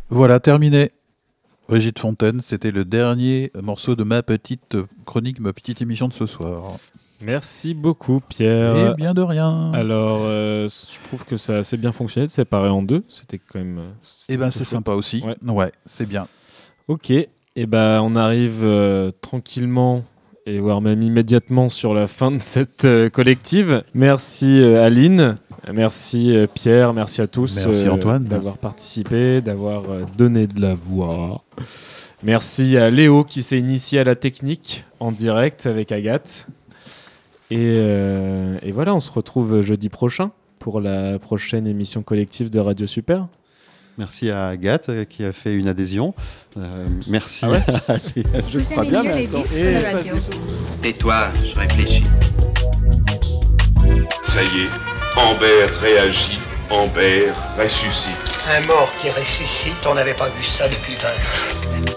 Voilà, terminé. Brigitte Fontaine, c'était le dernier morceau de ma petite chronique, ma petite émission de ce soir. Merci beaucoup, Et Pierre. bien de rien. Alors, je trouve que ça a assez bien fonctionné de séparer en deux. C'était quand même. Eh ben, c'est sympa aussi. Ouais, c'est bien. Ok. Et ben, on arrive tranquillement et voire même immédiatement sur la fin de cette collective. Merci Aline, merci Pierre, merci à tous Merci Antoine d'avoir participé, d'avoir donné de la voix. Merci à Léo qui s'est initié à la technique en direct avec Agathe. Et voilà, on se retrouve jeudi prochain pour la prochaine émission collective de Radio Super. Merci à Agathe qui a fait une adhésion. Merci. Ah ouais je crois bien. Mais attends. Tais-toi, je réfléchis. Ça y est, Amber réagit, Amber ressuscite. Un mort qui ressuscite, on n'avait pas vu ça depuis 20 ans.